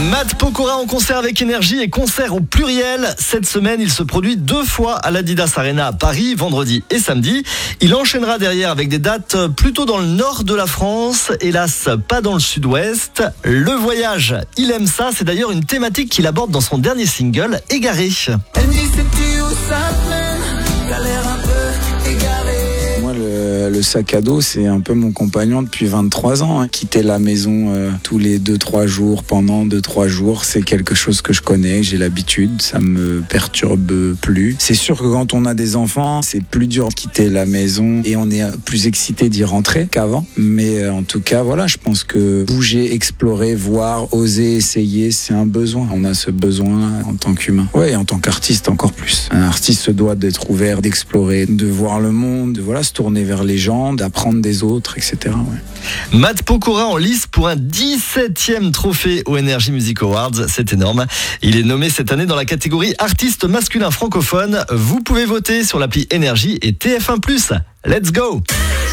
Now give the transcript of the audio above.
Matt Pokora en concert avec Énergie et concert au pluriel. Cette semaine, il se produit 2 fois à l'Adidas Arena à Paris, vendredi et samedi. Il enchaînera derrière avec des dates plutôt dans le nord de la France, hélas pas dans le sud-ouest. Le voyage, il aime ça. C'est d'ailleurs une thématique qu'il aborde dans son dernier single, Égaré. Elle me dit sais-tu où ça mène, t'as l'air un peu égaré. Moi, le sac à dos, c'est un peu mon compagnon depuis 23 ans. Quitter la maison tous les 2-3 jours, pendant 2-3 jours, c'est quelque chose que je connais, j'ai l'habitude, ça me perturbe plus. C'est sûr que quand on a des enfants, c'est plus dur de quitter la maison et on est plus excité d'y rentrer qu'avant. Mais en tout cas, voilà, je pense que bouger, explorer, voir, oser, essayer, c'est un besoin. On a ce besoin en tant qu'humain. Ouais, et en tant qu'artiste, encore plus. Un artiste se doit d'être ouvert, d'explorer, de voir le monde, de se tourner vers les gens, d'apprendre des autres, etc. Ouais. Matt Pokora en lice pour un 17e trophée aux Energy Music Awards. C'est énorme. Il est nommé cette année dans la catégorie artiste masculin francophone. Vous pouvez voter sur l'appli Énergie et TF1+. Let's go!